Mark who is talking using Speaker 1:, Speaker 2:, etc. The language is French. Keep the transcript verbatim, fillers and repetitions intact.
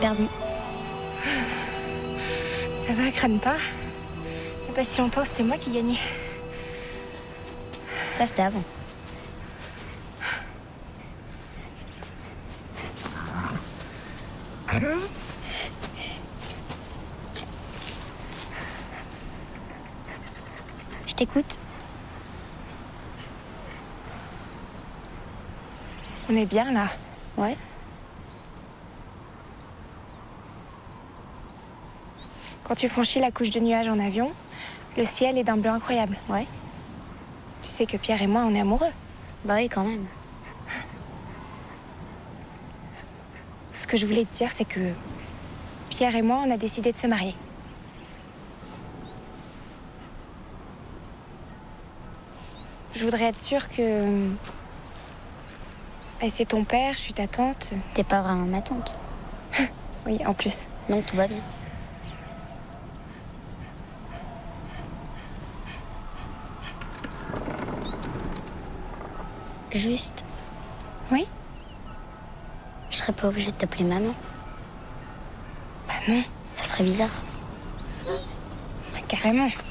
Speaker 1: perdu.
Speaker 2: Ça va, crâne pas. Il n'y a pas si longtemps, c'était moi qui gagnais.
Speaker 1: Ça, c'était avant. Je t'écoute.
Speaker 2: On est bien, là.
Speaker 1: Ouais.
Speaker 2: Quand tu franchis la couche de nuages en avion, le ciel est d'un bleu incroyable.
Speaker 1: Ouais.
Speaker 2: Tu sais que Pierre et moi, on est amoureux.
Speaker 1: Bah oui, quand même.
Speaker 2: Ce que je voulais te dire, c'est que Pierre et moi, on a décidé de se marier. Je voudrais être sûre que... Et c'est ton père, je suis ta tante.
Speaker 1: T'es pas vraiment ma tante.
Speaker 2: Oui, en plus.
Speaker 1: Donc tout va bien. Juste,
Speaker 2: Oui?
Speaker 1: je serais pas obligée de t'appeler maman.
Speaker 2: Bah non,
Speaker 1: Ça ferait bizarre.
Speaker 2: carrément.